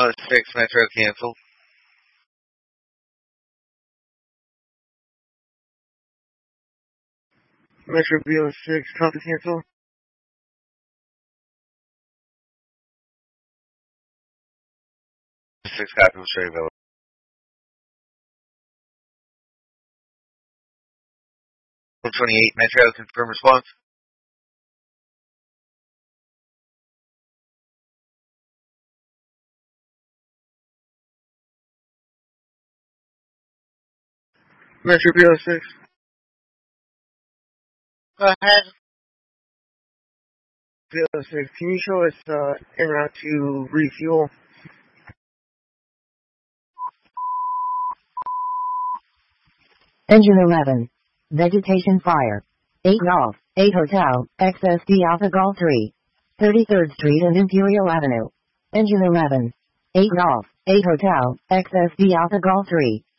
6 Metro cancel. Metro BO6, copy cancel. Six copy will show available. Level 28 Metro, confirm response. Metro BO6. Go ahead. BO6, can you show us en route to refuel? Engine 11. Vegetation fire. 8 Golf, 8 Hotel, XSD Alpha Golf 3. 33rd Street and Imperial Avenue. Engine 11. 8 Golf, 8 Hotel, XSD Alpha Golf 3.